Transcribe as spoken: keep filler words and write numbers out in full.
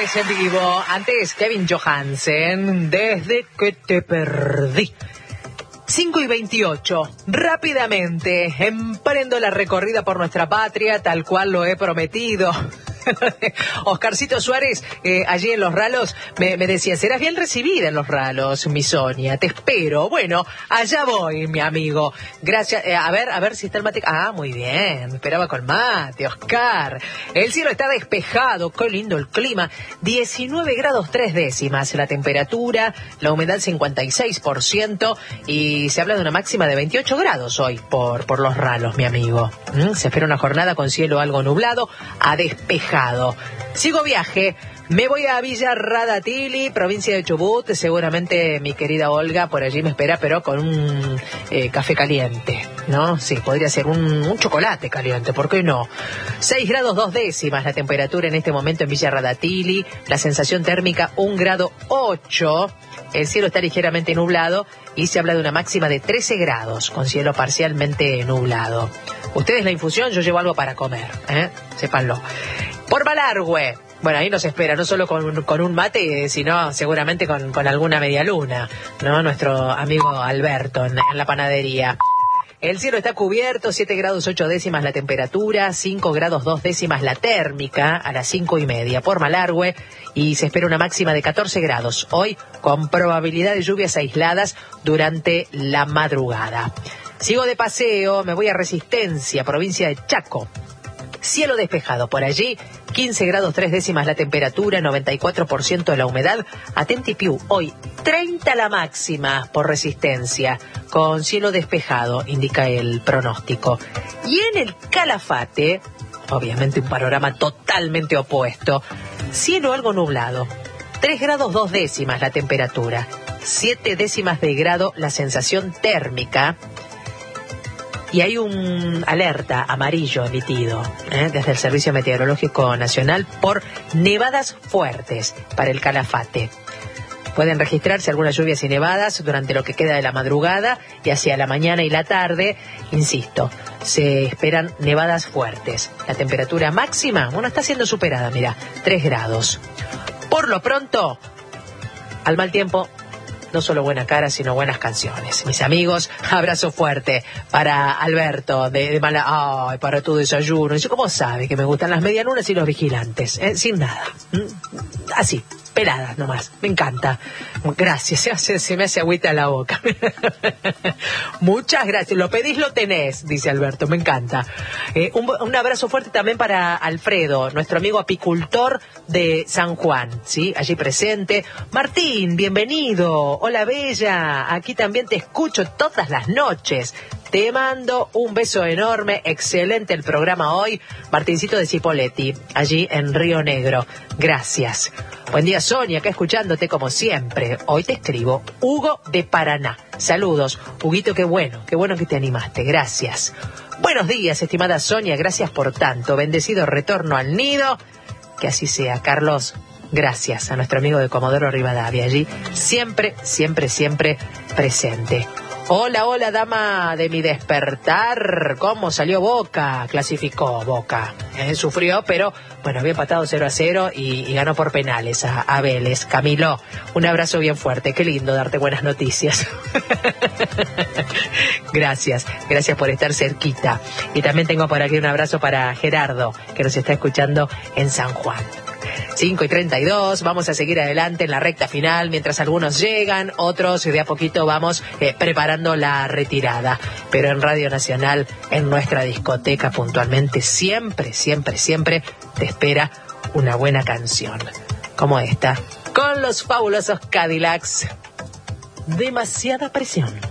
estamos en vivo. Antes, Kevin Johansen, Desde que te perdí. cinco y veintiocho, rápidamente, emprendo la recorrida por nuestra patria, tal cual lo he prometido. Oscarcito Suárez, eh, allí en Los Ralos, me, me decía, serás bien recibida en Los Ralos, mi Sonia, te espero. Bueno, allá voy, mi amigo. Gracias. Eh, a ver, a ver si está el mate. Ah, muy bien, me esperaba con mate, Oscar. El cielo está despejado, qué lindo el clima. diecinueve grados tres décimas la temperatura, la humedad cincuenta y seis por ciento y se habla de una máxima de veintiocho grados hoy por, por Los Ralos, mi amigo. ¿Mm? Se espera una jornada con cielo algo nublado a despejado. Sigo viaje, me voy a Villa Radatili, provincia de Chubut. Seguramente mi querida Olga por allí me espera, pero con un eh, café caliente, ¿no? Sí, podría ser un, un chocolate caliente, ¿por qué no? seis grados dos décimas la temperatura en este momento en Villa Radatili, la sensación térmica un grado ocho, el cielo está ligeramente nublado y se habla de una máxima de trece grados, con cielo parcialmente nublado. Ustedes la infusión, yo llevo algo para comer, ¿eh? Sépanlo. Por Malargüe, bueno, ahí nos espera, no solo con, con un mate, sino seguramente con, con alguna media luna, ¿no? Nuestro amigo Alberto en, en la panadería. El cielo está cubierto, siete grados ocho décimas la temperatura, cinco grados dos décimas la térmica a las cinco y media por Malargüe y se espera una máxima de catorce grados, hoy con probabilidad de lluvias aisladas durante la madrugada. Sigo de paseo, me voy a Resistencia, provincia de Chaco. Cielo despejado por allí, quince grados tres décimas la temperatura, noventa y cuatro por ciento de la humedad. Atentipiu, hoy treinta la máxima por Resistencia, con cielo despejado, indica el pronóstico. Y en el Calafate, obviamente un panorama totalmente opuesto, cielo algo nublado, tres grados dos décimas la temperatura, siete décimas de grado la sensación térmica. Y hay un alerta amarillo emitido ¿eh? desde el Servicio Meteorológico Nacional por nevadas fuertes para el Calafate. Pueden registrarse algunas lluvias y nevadas durante lo que queda de la madrugada y hacia la mañana y la tarde. Insisto, se esperan nevadas fuertes. La temperatura máxima, bueno, está siendo superada, mira, tres grados. Por lo pronto, al mal tiempo, no solo buena cara, sino buenas canciones. Mis amigos, abrazo fuerte para Alberto de, de Mala... Ay, para tu desayuno. Y ¿cómo sabe que me gustan las medialunas y los vigilantes? ¿Eh? Sin nada. ¿Mm? Así, peladas nomás. Me encanta. Gracias. Se, hace, se me hace agüita en la boca. Muchas gracias. Lo pedís, lo tenés, dice Alberto. Me encanta. Eh, un, un abrazo fuerte también para Alfredo, nuestro amigo apicultor de San Juan, ¿sí? Allí presente. Martín, bienvenido. Hola, Bella. Aquí también te escucho todas las noches. Te mando un beso enorme, excelente el programa hoy. Martincito de Cipolletti, allí en Río Negro. Gracias. Buen día, Sonia, acá escuchándote como siempre. Hoy te escribo, Hugo de Paraná. Saludos, Huguito, qué bueno, qué bueno que te animaste. Gracias. Buenos días, estimada Sonia, gracias por tanto. Bendecido retorno al nido. Que así sea, Carlos. Gracias a nuestro amigo de Comodoro Rivadavia, allí siempre, siempre, siempre presente. Hola, hola, dama de mi despertar. ¿Cómo salió Boca? Clasificó Boca. Eh, sufrió, pero bueno, había empatado cero a cero y, y ganó por penales a, a Vélez. Camilo, un abrazo bien fuerte. Qué lindo darte buenas noticias. Gracias, gracias por estar cerquita. Y también tengo por aquí un abrazo para Gerardo, que nos está escuchando en San Juan. cinco y treinta y dos, vamos a seguir adelante en la recta final, mientras algunos llegan, otros de a poquito vamos eh, preparando la retirada. Pero en Radio Nacional, en nuestra discoteca puntualmente, siempre, siempre, siempre te espera una buena canción, como esta, con los fabulosos Cadillacs. Demasiada presión.